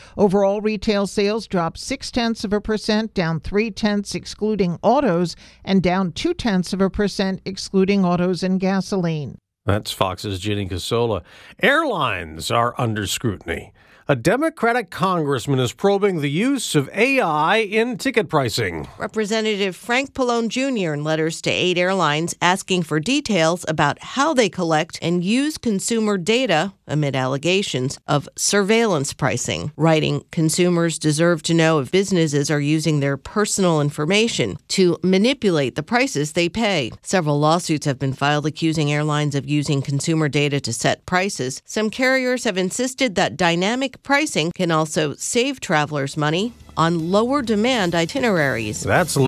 Overall retail sales dropped 0.6%, down 0.3 excluding autos, and down 0.2% excluding autos and gasoline. That's Fox's Ginny Casola. Airlines are under scrutiny. A Democratic congressman is probing the use of AI in ticket pricing. Representative Frank Pallone Jr. in letters to 8 airlines asking for details about how they collect and use consumer data amid allegations of surveillance pricing, writing, "Consumers deserve to know if businesses are using their personal information to manipulate the prices they pay." Several lawsuits have been filed accusing airlines of using consumer data to set prices. Some carriers have insisted that dynamic pricing can also save travelers money on lower demand itineraries. That's